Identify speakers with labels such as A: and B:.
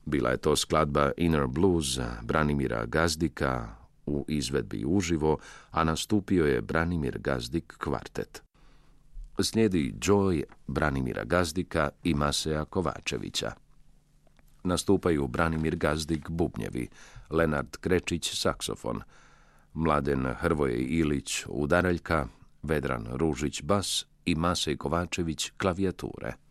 A: Bila je to skladba Inner Blues Branimira Gazdika u izvedbi uživo, a nastupio je Branimir Gazdik kvartet. Slijedi Joy Branimira Gazdika i Maseja Kovačevića. Nastupaju Branimir Gazdik bubnjevi, Lenard Krečić saksofon, Mladen Hrvoje Ilić udaraljka, Vedran Ružić bas i Masej Kovačević klavijature.